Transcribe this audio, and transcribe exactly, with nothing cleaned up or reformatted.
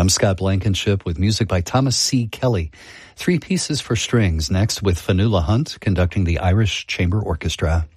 I'm Scott Blankenship with music by Thomas C. Kelly. Three pieces for strings, next with Fanula Hunt conducting the Irish Chamber Orchestra.